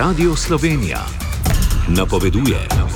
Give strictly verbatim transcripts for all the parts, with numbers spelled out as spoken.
Radio Slovenija napoveduje.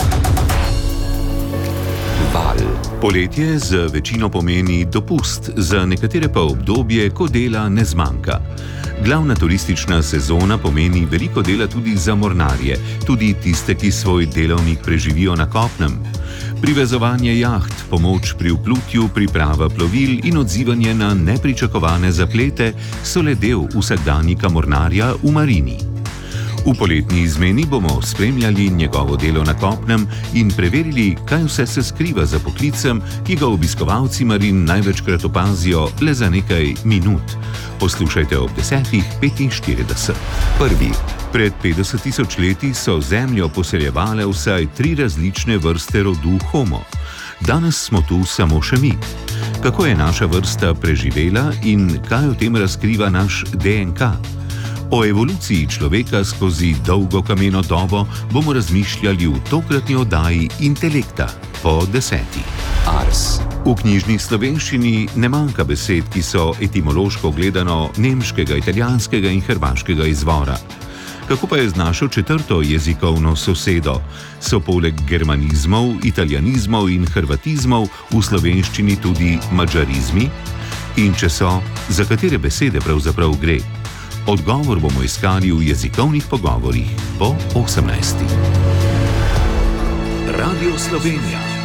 Val. Poletje za večino pomeni dopust, za nekatere pa obdobje, ko dela ne zmanjka. Glavna turistična sezona pomeni veliko dela tudi za mornarje, tudi tiste, ki svoj delovnik preživijo na kopnem. Privezovanje jaht, pomoč pri vplutju, priprava plovil in odzivanje na nepričakovane zaplete so le del vsakdanjika mornarja v marini. V poletni izmeni bomo spremljali njegovo delo na kopnem in preverili, kaj vse se skriva za poklicem, ki ga obiskovalci marin največkrat opazijo le za nekaj minut. Poslušajte ob desetih petinštirideset. Prvi. Pred petdeset tisoč leti so Zemljo poseljevale vsaj tri različne vrste rodu Homo. Danes smo tu samo še mi. Kako je naša vrsta preživela in kaj o tem razkriva naš D N K? O evoluciji človeka skozi dolgo kameno dobo bomo razmišljali v tokratni oddaji Intelekta po deseti. Ars. V knjižni slovenščini ne manjka besed, ki so etimološko gledano nemškega, italijanskega in hrvaškega izvora. Kako pa je z našo četrto jezikovno sosedo? So poleg germanizmov, italijanizmov in hrvatizmov v slovenščini tudi madžarizmi? In če so, za katere besede pravzaprav gre? Odgovor bomo iskali v jezikovnih pogovorih po osemnajsti. Radio Slovenija.